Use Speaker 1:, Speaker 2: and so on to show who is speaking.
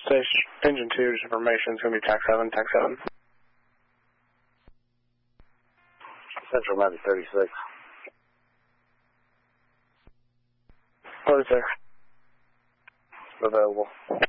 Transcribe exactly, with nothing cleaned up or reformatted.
Speaker 1: Station, engine two, just information, it's going to be tax seven, tax seven.
Speaker 2: Central Magic thirty-six.
Speaker 1: thirty-six.
Speaker 2: Available.